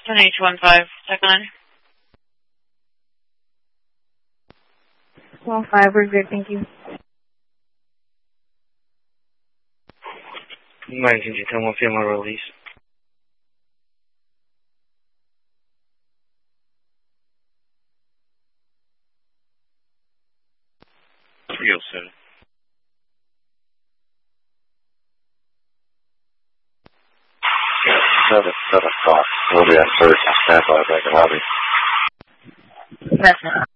10H15, second line. 15, we're good, thank you. 1910, female release. 307. Yeah, 7 o'clock. We'll be at first. Stand by, back in lobby. That's it.